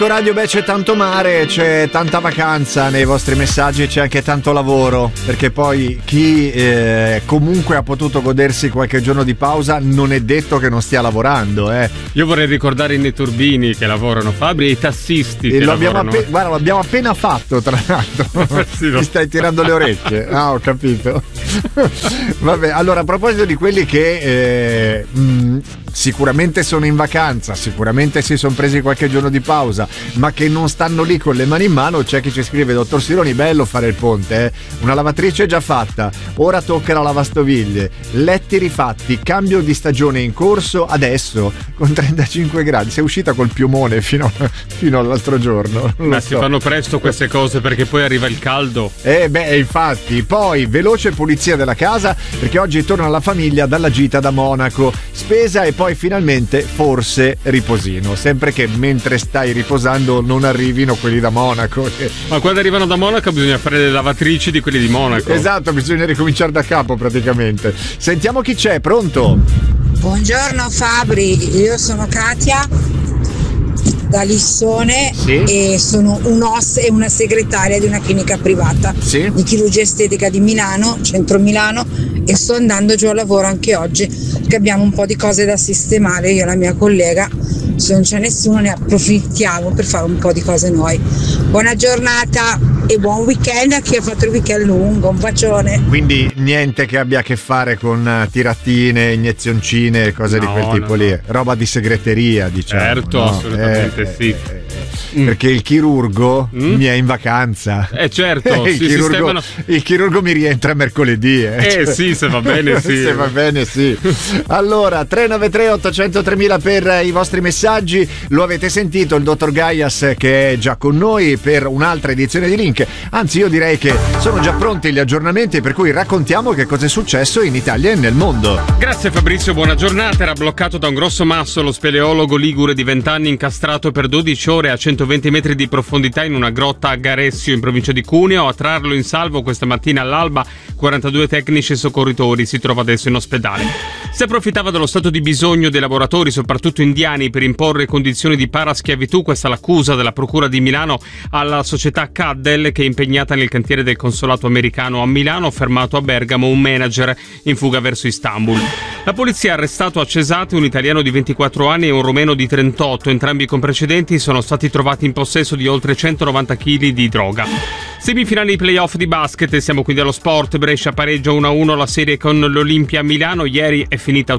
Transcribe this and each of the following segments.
Radio, beh, c'è tanto mare, c'è tanta vacanza nei vostri messaggi, c'è anche tanto lavoro, perché poi chi comunque ha potuto godersi qualche giorno di pausa non è detto che non stia lavorando. Io vorrei ricordare i neturbini che lavorano, Fabri, e i tassisti che lavorano. Guarda, l'abbiamo appena fatto, tra l'altro. Sì, mi stai tirando le orecchie. Ah, ho capito. Vabbè, allora, a proposito di quelli che sicuramente sono in vacanza, sicuramente si sono presi qualche giorno di pausa, ma che non stanno lì con le mani in mano, c'è chi ci scrive: dottor Sironi, bello fare il ponte, una lavatrice è già fatta, ora tocca la lavastoviglie, letti rifatti, cambio di stagione in corso adesso con 35 gradi. Sei uscita col piumone fino all'altro giorno. Ma si fanno presto queste cose, perché poi arriva il caldo. Infatti. Poi veloce pulizia della casa, perché oggi torna la famiglia dalla gita da Monaco, spesa e poi finalmente forse riposino, sempre che mentre stai riposando non arrivino quelli da Monaco. Ma quando arrivano da Monaco bisogna fare le lavatrici di quelli di Monaco. Esatto, bisogna ricominciare da capo praticamente. Sentiamo chi c'è, pronto? Buongiorno Fabri, io sono Katia da Lissone, sì, e sono un OS e una segretaria di una clinica privata, sì, di chirurgia estetica di Milano, centro Milano, e sto andando giù al lavoro anche oggi perché abbiamo un po' di cose da sistemare, io e la mia collega. Se non c'è nessuno ne approfittiamo per fare un po' di cose noi. Buona giornata e buon weekend a chi ha fatto il weekend lungo, un bacione. Quindi niente che abbia a che fare con tiratine, iniezioncine, cose di quel tipo lì, roba di segreteria, diciamo. Certo, no? Assolutamente sì. Perché il chirurgo mi è in vacanza. Certo, il chirurgo mi rientra mercoledì. Sì, se va bene sì. Se va bene sì. Allora, 393 800 3000 per i vostri messaggi. Lo avete sentito, il dottor Gaias che è già con noi per un'altra edizione di Link. Anzi, io direi che sono già pronti gli aggiornamenti, per cui raccontiamo che cosa è successo in Italia e nel mondo. Grazie Fabrizio, buona giornata. Era bloccato da un grosso masso lo speleologo ligure di 20 anni incastrato per 12 ore a 120 metri di profondità in una grotta a Garessio in provincia di Cuneo. A trarlo in salvo questa mattina all'alba 42 tecnici e soccorritori. Si trova adesso in ospedale. Si approfittava dello stato di bisogno dei lavoratori, soprattutto indiani, per imporre condizioni di paraschiavitù. Questa è l'accusa della Procura di Milano alla società Caddel, che è impegnata nel cantiere del consolato americano a Milano, fermato a Bergamo un manager in fuga verso Istanbul. La polizia ha arrestato a Cesate un italiano di 24 anni e un romeno di 38, entrambi con precedenti sono stati trovati in possesso di oltre 190 kg di droga. Semifinali playoff di basket, siamo quindi allo sport. Brescia pareggia 1-1 la serie con l'Olimpia Milano, ieri è finita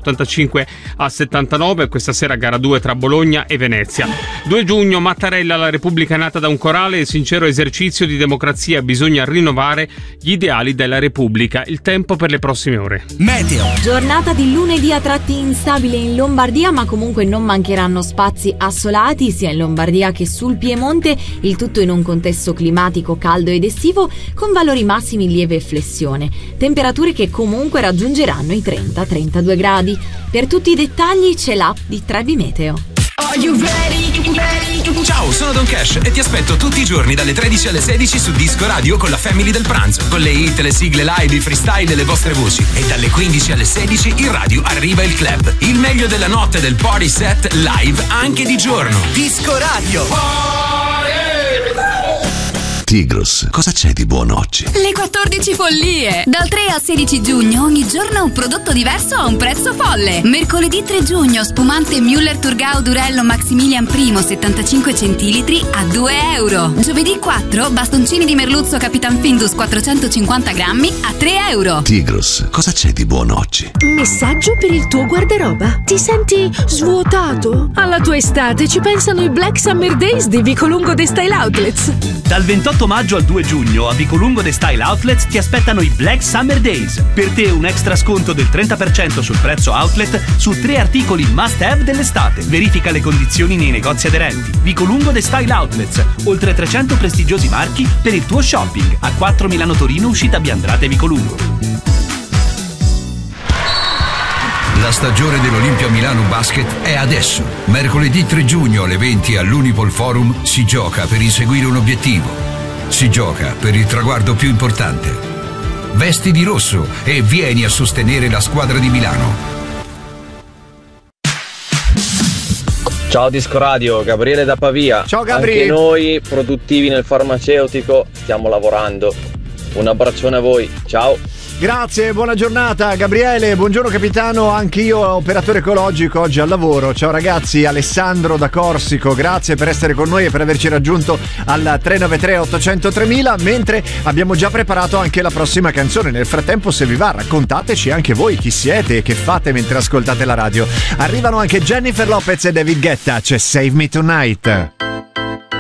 85-79, questa sera gara 2 tra Bologna e Venezia. 2 giugno, Mattarella, la Repubblica nata da un corale e sincero esercizio di democrazia, bisogna rinnovare gli ideali della Repubblica. Il tempo per le prossime ore. Meteo. Giornata di lunedì a tratti instabile in Lombardia, ma comunque non mancheranno spazi assolati sia in Lombardia che sul Piemonte, il tutto in un contesto climatico caldo ed estivo con valori massimi in lieve flessione, temperature che comunque raggiungeranno i 30-32 gradi. Per tutti i dettagli c'è l'app di Trebi Meteo. Ciao, sono Don Cash e ti aspetto tutti i giorni dalle 13 alle 16 su Disco Radio con la Family del Pranzo, con le hit, le sigle live, i freestyle e le vostre voci. E dalle 15 alle 16 in radio arriva il club, il meglio della notte del party set live anche di giorno. Disco Radio. Tigros, cosa c'è di buono oggi? Le 14 follie! Dal 3 al 16 giugno ogni giorno un prodotto diverso a un prezzo folle. Mercoledì 3 giugno spumante Müller Thurgau Durello Maximilian I 75 centilitri a 2 euro. Giovedì 4 bastoncini di merluzzo Capitan Findus 450 grammi a 3 euro. Tigros, cosa c'è di buono oggi? Messaggio per il tuo guardaroba. Ti senti svuotato? Alla tua estate ci pensano i Black Summer Days di Vicolungo The Style Outlets. Dal 28 maggio al 2 giugno a Vicolungo The Style Outlets ti aspettano i Black Summer Days. Per te un extra sconto del 30% sul prezzo outlet su 3 articoli must have dell'estate. Verifica le condizioni nei negozi aderenti. Vicolungo The Style Outlets, oltre 300 prestigiosi marchi per il tuo shopping. A 4 Milano Torino, uscita Biandrate Vicolungo. La stagione dell'Olimpia Milano Basket è adesso. Mercoledì 3 giugno alle 20 all'Unipol Forum si gioca per inseguire un obiettivo. Si gioca per il traguardo più importante. Vesti di rosso e vieni a sostenere la squadra di Milano. Ciao Disco Radio, Gabriele da Pavia. Ciao Gabri. Anche noi produttivi nel farmaceutico stiamo lavorando. Un abbraccione a voi, ciao. Grazie, buona giornata Gabriele, buongiorno capitano, anch'io operatore ecologico oggi al lavoro. Ciao ragazzi, Alessandro da Corsico, grazie per essere con noi e per averci raggiunto al 393 800 3000, mentre abbiamo già preparato anche la prossima canzone. Nel frattempo, se vi va, raccontateci anche voi chi siete e che fate mentre ascoltate la radio. Arrivano anche Jennifer Lopez e David Guetta, c'è Save Me Tonight.